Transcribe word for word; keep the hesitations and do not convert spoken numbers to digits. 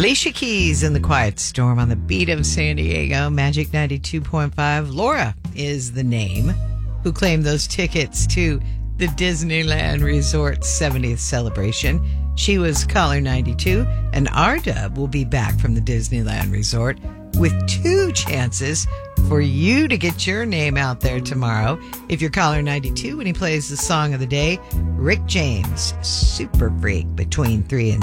Alicia Keys in the Quiet Storm on the beat of San Diego, Magic ninety-two point five. Laura is the name who claimed those tickets to the Disneyland Resort's seventieth celebration. She was caller ninety-two, and R-Dub will be back from the Disneyland Resort with two chances for you to get your name out there tomorrow. If you're caller ninety-two when he plays the song of the day, Rick James, Super Freak, between three and